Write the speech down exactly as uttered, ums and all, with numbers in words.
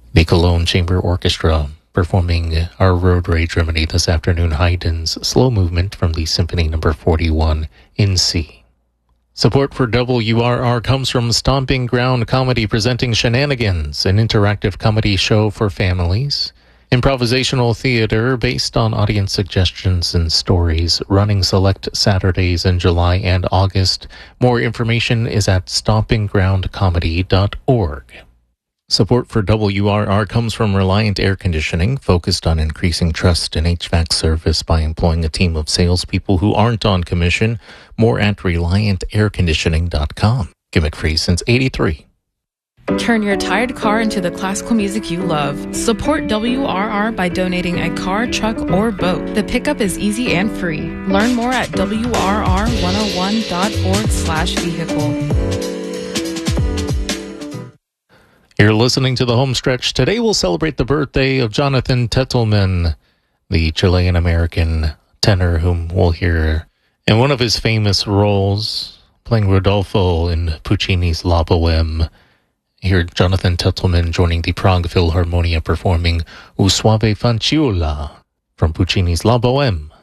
The Cologne Chamber Orchestra performing our Road Rage Remedy this afternoon, Haydn's Slow Movement from the Symphony Number forty-one in C. Support for W R R comes from Stomping Ground Comedy presenting Shenanigans, an interactive comedy show for families. Improvisational theater based on audience suggestions and stories, running select Saturdays in July and August. More information is at stomping ground comedy dot org. Support for W R R comes from Reliant Air Conditioning, focused on increasing trust in H V A C service by employing a team of salespeople who aren't on commission. More at reliant air conditioning dot com. Gimmick free since eighty-three. Turn your tired car into the classical music you love. Support W R R by donating a car, truck, or boat. The pickup is easy and free. Learn more at W R R one oh one dot org slash vehicle. You're listening to The Home Stretch. Today we'll celebrate the birthday of Jonathan Tettelman, the Chilean-American tenor whom we'll hear in one of his famous roles, playing Rodolfo in Puccini's La Bohème. Here, Jonathan Tettelman joining the Prague Philharmonia performing O Suave Fanciulla from Puccini's La Bohème.